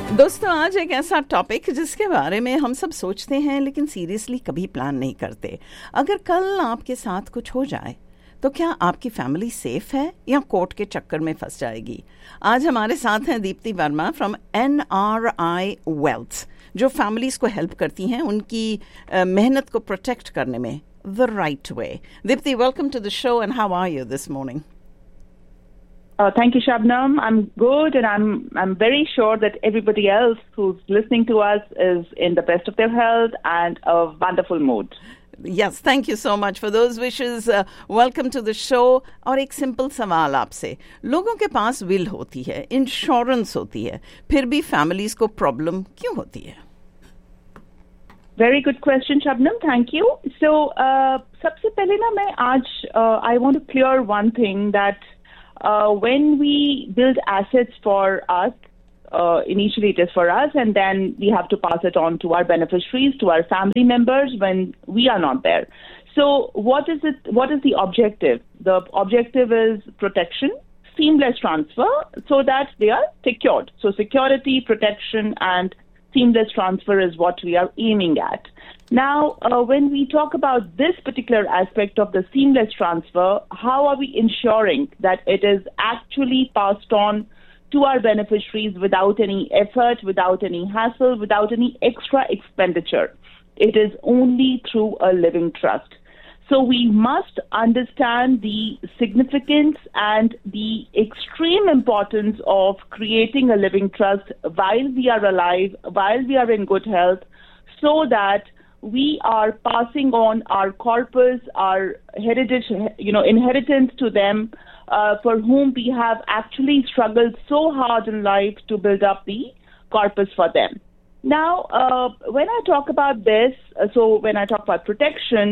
दोस्तों, आज एक ऐसा टॉपिक जिसके बारे में हम सब सोचते हैं लेकिन सीरियसली कभी प्लान नहीं करते। अगर कल आपके साथ कुछ हो जाए तो क्या आपकी फैमिली सेफ है या कोर्ट के चक्कर में फंस जाएगी? आज हमारे साथ हैं Deepti Verma from NRI wealth, जो फैमिलीज को हेल्प करती हैं उनकी मेहनत को प्रोटेक्ट करने में the right way. Deepti, welcome to the show and how are you this morning? Thank you, Shabnam. I'm good, and I'm very sure that everybody else who's listening to us is in the best of their health and a wonderful mood. Yes, thank you so much for those wishes. Welcome to the show. और एक simple सवाल आपसे, लोगों के पास will होती है, insurance होती है, फिर भी फैमिलीज को प्रॉब्लम क्यों होती है? Very good question, Shabnam. Thank you. So, सबसे पहले ना मैं आज I want to clear one thing that when we build assets for us, initially it is for us, and then we have to pass it on to our beneficiaries, to our family members when we are not there. So what is it? What is the objective? The objective is protection, seamless transfer, so that they are secured. So security, protection, and seamless transfer is what we are aiming at. Now, when we talk about this particular aspect of the seamless transfer, how are we ensuring that it is actually passed on to our beneficiaries without any effort, without any hassle, without any extra expenditure? It is only through a living trust. So we must understand the significance and the extreme importance of creating a living trust while we are alive, while we are in good health, so that we are passing on our corpus, our heritage, inheritance to them, for whom we have actually struggled so hard in life to build up the corpus for them. Now, when I talk about this, when I talk about protection,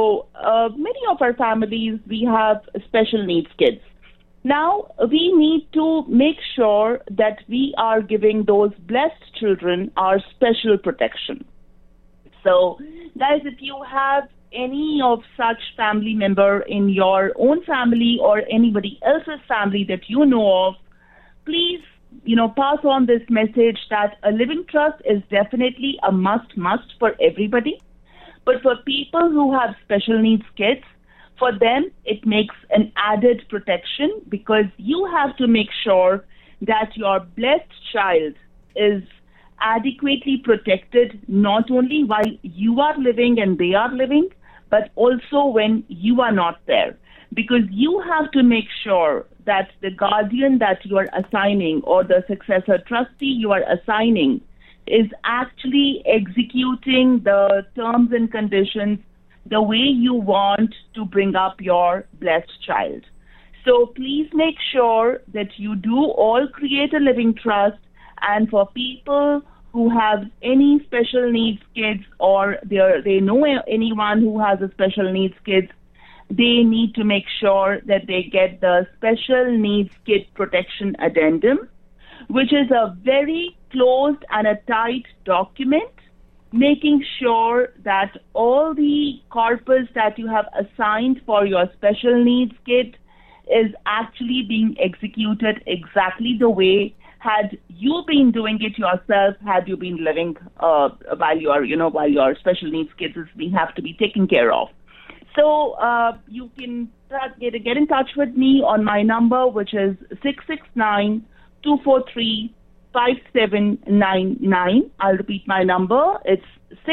many of our families, we have special needs kids. Now, we need to make sure that we are giving those blessed children our special protection. So, guys, if you have any of such family member in your own family or anybody else's family that you know of, please, pass on this message that a living trust is definitely a must for everybody. But for people who have special needs kids, for them, it makes an added protection, because you have to make sure that your blessed child is adequately protected, not only while you are living and they are living, but also when you are not there. Because you have to make sure that the guardian that you are assigning or the successor trustee you are assigning is actually executing the terms and conditions the way you want to bring up your blessed child. So please make sure that you do all create a living trust. And for people who have any special needs kids, or they know anyone who has a special needs kids, they need to make sure that they get the special needs kid protection addendum, which is a very closed and a tight document, making sure that all the corpus that you have assigned for your special needs kid is actually being executed exactly the way had you been doing it yourself, had you been living while your special needs kids have to be taken care of. So you can get in touch with me on my number, which is 669-243-5799. I'll repeat my number. It's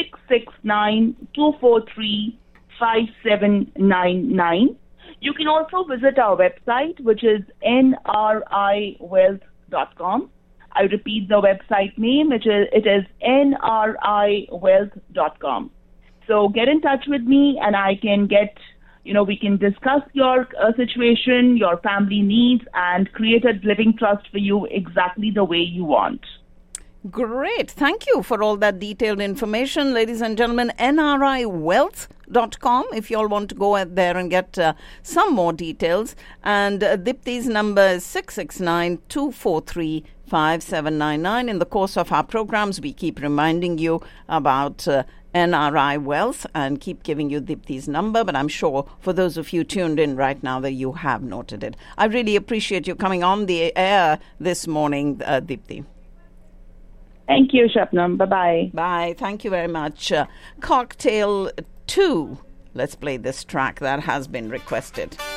669-243-5799. You can also visit our website, which is nriwealth.com. I repeat the website name, it is nriwealth.com. So get in touch with me, and I can we can discuss your situation, your family needs, and create a living trust for you exactly the way you want. Great. Thank you for all that detailed information. Ladies and gentlemen, nriwealth.com if you all want to go out there and get some more details. And Dipti's number is 669-243-5799. In the course of our programs, we keep reminding you about NRI Wealth and keep giving you Dipti's number, but I'm sure for those of you tuned in right now that you have noted it. I really appreciate you coming on the air this morning, Dipti. Thank you, Shabnam. Bye-bye. Bye. Thank you very much. Cocktail 2. Let's play this track that has been requested.